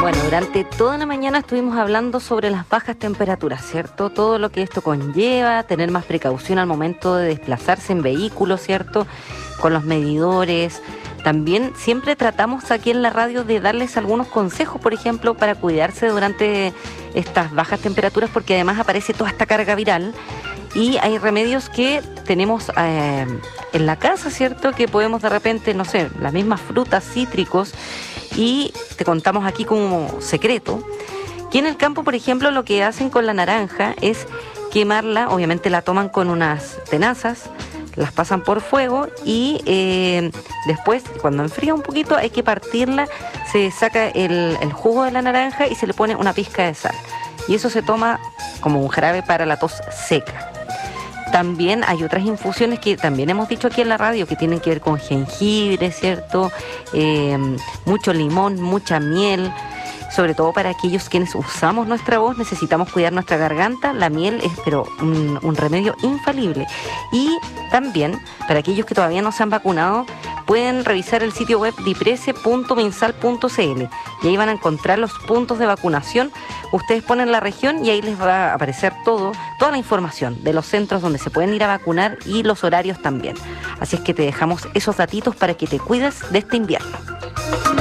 Bueno, durante toda la mañana estuvimos hablando sobre las bajas temperaturas, ¿cierto? Todo lo que esto conlleva, tener más precaución al momento de desplazarse en vehículos, ¿cierto? Con los medidores. También siempre tratamos aquí en la radio de darles algunos consejos, por ejemplo, para cuidarse durante estas bajas temperaturas, porque además aparece toda esta carga viral y hay remedios que tenemos en la casa, ¿cierto? Que podemos de repente, no sé, las mismas frutas, cítricos, y te contamos aquí como secreto que en el campo, por ejemplo, lo que hacen con la naranja es quemarla. Obviamente la toman con unas tenazas, las pasan por fuego y después, cuando enfría un poquito, hay que partirla, se saca el jugo de la naranja y se le pone una pizca de sal. Y eso se toma como un jarabe para la tos seca. También hay otras infusiones que también hemos dicho aquí en la radio que tienen que ver con jengibre, ¿cierto? Mucho limón, mucha miel. Sobre todo para aquellos quienes usamos nuestra voz, necesitamos cuidar nuestra garganta. La miel es pero un remedio infalible. Y también, para aquellos que todavía no se han vacunado, pueden revisar el sitio web diprese.minsal.cl y ahí van a encontrar los puntos de vacunación. Ustedes ponen la región y ahí les va a aparecer toda la información de los centros donde se pueden ir a vacunar y los horarios también. Así es que te dejamos esos datitos para que te cuides de este invierno.